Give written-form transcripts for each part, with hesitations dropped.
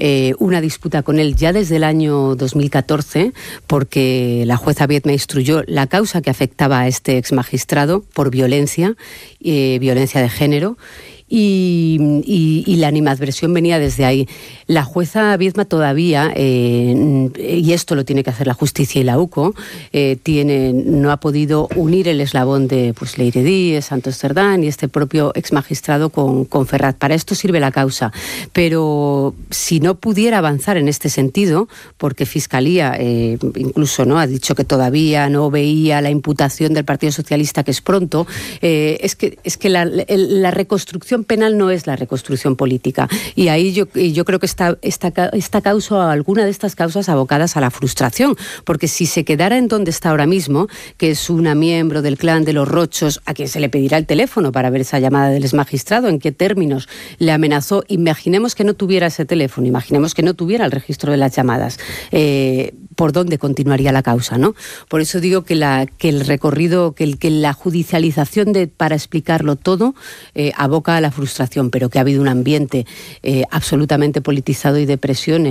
una disputa con él ya desde el año 2014, porque la jueza Biedma instruyó la causa que afectaba a este exmagistrado por violencia de género. Y la animadversión venía desde ahí. La jueza Biedma todavía, y esto lo tiene que hacer la justicia y la UCO, no ha podido unir el eslabón de Leiredí, Santos Cerdán y este propio exmagistrado con Ferraz. Para esto sirve la causa. Pero si no pudiera avanzar en este sentido, porque Fiscalía incluso ha dicho que todavía no veía la imputación del Partido Socialista, que es pronto, es que la reconstrucción penal no es la reconstrucción política, y ahí yo creo que esta causa o alguna de estas causas abocadas a la frustración, porque si se quedara en donde está ahora mismo, que es una miembro del clan de los Rochos a quien se le pedirá el teléfono para ver esa llamada del exmagistrado, en qué términos le amenazó, imaginemos que no tuviera ese teléfono, imaginemos que no tuviera el registro de las llamadas, ¿por dónde continuaría la causa, no? Por eso digo que el recorrido, que la judicialización para explicarlo todo aboca a la frustración, pero que ha habido un ambiente absolutamente politizado y de presión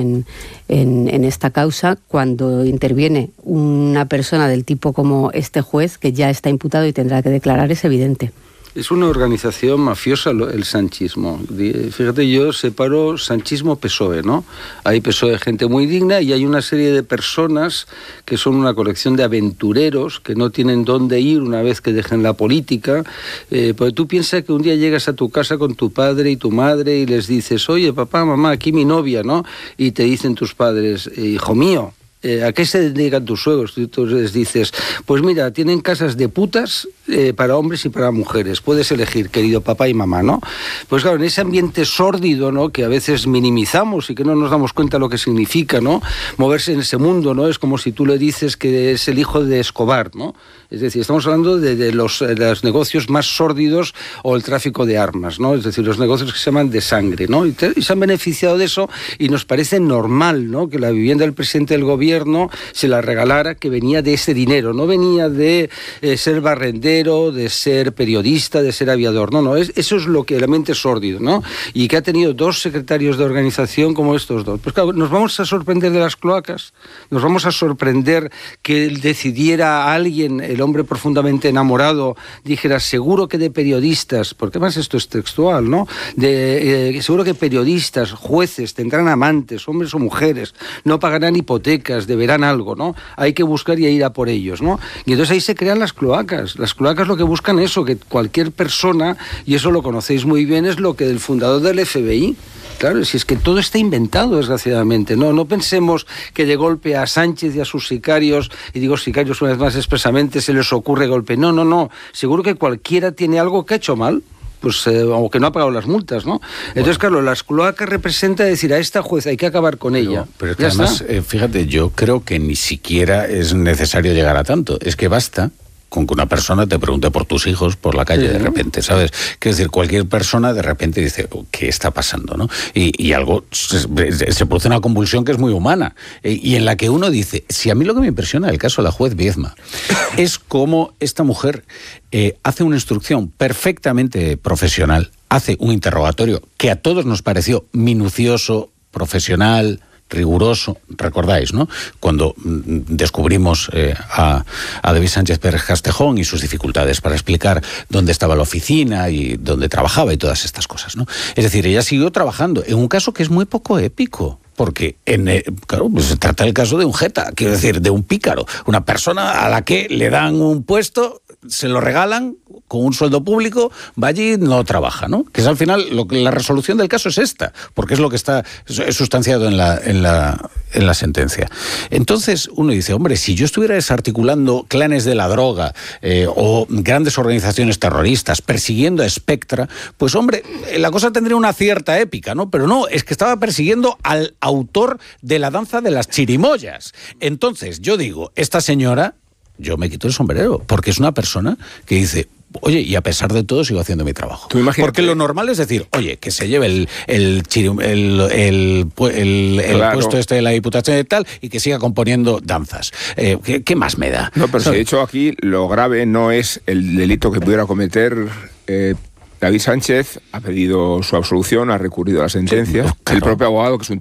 en esta causa cuando interviene una persona del tipo como este juez, que ya está imputado y tendrá que declarar, es evidente. Es una organización mafiosa el sanchismo. Fíjate, yo separo sanchismo-PSOE, ¿no? Hay PSOE gente muy digna y hay una serie de personas que son una colección de aventureros que no tienen dónde ir una vez que dejen la política. Porque tú piensas que un día llegas a tu casa con tu padre y tu madre y les dices, oye, papá, mamá, aquí mi novia, ¿no? Y te dicen tus padres, hijo mío, ¿a qué se dedican tus suegros? Tú les dices, pues mira, tienen casas de putas para hombres y para mujeres. Puedes elegir, querido papá y mamá, ¿no? Pues claro, en ese ambiente sórdido, ¿no?, que a veces minimizamos y que no nos damos cuenta lo que significa, ¿no?, moverse en ese mundo, ¿no? Es como si tú le dices que es el hijo de Escobar, ¿no? Es decir, estamos hablando de los negocios más sórdidos o el tráfico de armas, ¿no? Es decir, los negocios que se llaman de sangre, ¿no? Y se han beneficiado de eso y nos parece normal, ¿no?, que la vivienda del presidente del gobierno se la regalara, que venía de ese dinero, no venía de ser barrendero, de ser periodista, de ser aviador, no, eso es lo que realmente es sórdido, ¿no? Y que ha tenido dos secretarios de organización como estos dos. Pues claro, nos vamos a sorprender de las cloacas, nos vamos a sorprender que decidiera alguien, el hombre profundamente enamorado, dijera, seguro que de periodistas, porque además esto es textual, ¿no?, seguro que periodistas, jueces, tendrán amantes, hombres o mujeres, no pagarán hipotecas, deberán algo, ¿no? Hay que buscar y ir a por ellos, ¿no? Y entonces ahí se crean las cloacas. Las cloacas lo que buscan eso, que cualquier persona, y eso lo conocéis muy bien, es lo que el fundador del FBI. Claro, si es que todo está inventado, desgraciadamente. No pensemos que de golpe a Sánchez y a sus sicarios, y digo sicarios una vez más expresamente, se les ocurre golpe. No. Seguro que cualquiera tiene algo que ha hecho mal, pues o que no ha pagado las multas, ¿no? Entonces, claro, las cloacas representa decir, a esta jueza hay que acabar con ella. Pero es que además, fíjate, yo creo que ni siquiera es necesario llegar a tanto. Es que basta con que una persona te pregunte por tus hijos por la calle, sí, de repente, ¿sabes? Quiero decir, cualquier persona de repente dice, ¿qué está pasando, no? Y algo, se produce una convulsión que es muy humana, y en la que uno dice, si a mí lo que me impresiona del caso de la juez Biedma es cómo esta mujer hace una instrucción perfectamente profesional, hace un interrogatorio que a todos nos pareció minucioso, profesional, riguroso, recordáis, ¿no?, cuando descubrimos a David Sánchez Pérez Castejón y sus dificultades para explicar dónde estaba la oficina y dónde trabajaba y todas estas cosas, ¿no? Es decir, ella siguió trabajando en un caso que es muy poco épico, porque claro, pues se trata del caso de un jeta, quiero decir, de un pícaro, una persona a la que le dan un puesto, se lo regalan con un sueldo público, va allí y no trabaja, ¿no? Que es al final, la resolución del caso es esta, porque es lo que está sustanciado en la sentencia. Entonces uno dice, hombre, si yo estuviera desarticulando clanes de la droga o grandes organizaciones terroristas, persiguiendo a Spectra, pues hombre, la cosa tendría una cierta épica, ¿no? Pero no, es que estaba persiguiendo al autor de la danza de las chirimoyas. Entonces yo digo, esta señora, yo me quito el sombrero, porque es una persona que dice, oye, y a pesar de todo sigo haciendo mi trabajo. Porque lo normal es decir, oye, que se lleve el claro, puesto este de la diputación y tal, y que siga componiendo danzas. ¿Qué más me da? No, pero si de hecho aquí lo grave no es el delito que pudiera cometer David Sánchez, ha pedido su absolución, ha recurrido a la sentencia. Sí, claro. El propio abogado, que es un